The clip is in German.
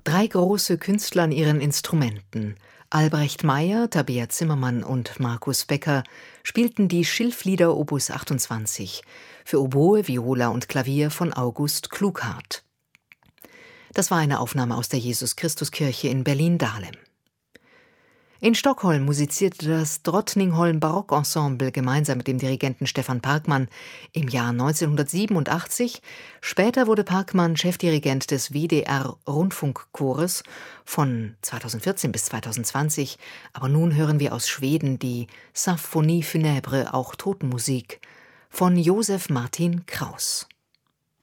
3 große Künstler an ihren Instrumenten, Albrecht Meyer, Tabea Zimmermann und Markus Becker, spielten die Schilflieder Opus 28 für Oboe, Viola und Klavier von August Klughardt. Das war eine Aufnahme aus der Jesus-Christus-Kirche in Berlin-Dahlem. In Stockholm musizierte das Drottningholm Barockensemble gemeinsam mit dem Dirigenten Stefan Parkmann im Jahr 1987. Später wurde Parkmann Chefdirigent des WDR-Rundfunkchores von 2014 bis 2020. Aber nun hören wir aus Schweden die Symphonie funèbre, auch Totenmusik, von Josef Martin Kraus.